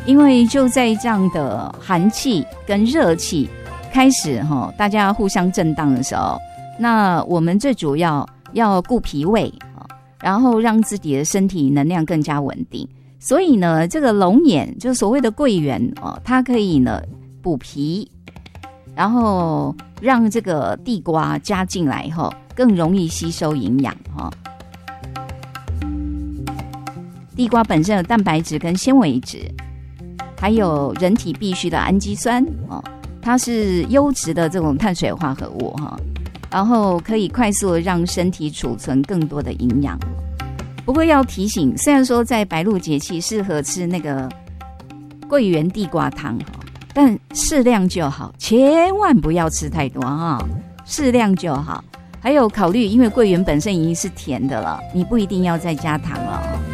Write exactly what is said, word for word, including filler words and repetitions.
因为就在这样的寒气跟热气开始哈，大家互相震荡的时候，那我们最主要要顾脾胃，然后让自己的身体能量更加稳定。所以呢，这个龙眼就所谓的桂圆哦，它可以呢补脾，然后让这个地瓜加进来以后更容易吸收营养哈。地瓜本身有蛋白质跟纤维质，还有人体必需的氨基酸哦，它是优质的这种碳水化合物哈，然后可以快速的让身体储存更多的营养。不过要提醒，虽然说在白露节气适合吃那个桂圆地瓜汤哈，但适量就好，千万不要吃太多哈，适量就好。还有考虑，因为桂圆本身已经是甜的了，你不一定要再加糖了。